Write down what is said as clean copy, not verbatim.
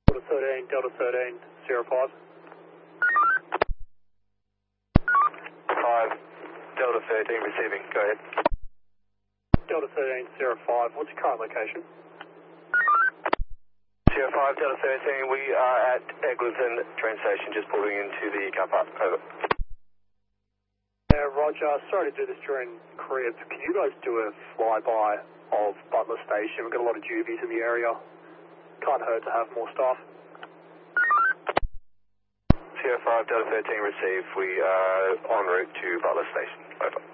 Delta 13, 05. 5, Delta 13 receiving, go ahead. Delta 13, 05, what's your current location? 05, Delta 13, we are at Eglinton train station, just pulling into the car park, over. Yeah, Roger, sorry to do this during cribs. Can you guys do a flyby of Butler Station? We've got a lot of juvies in the area. Can't hurt to have more staff. 05, Delta 13 receive, we are en route to Butler Station, over.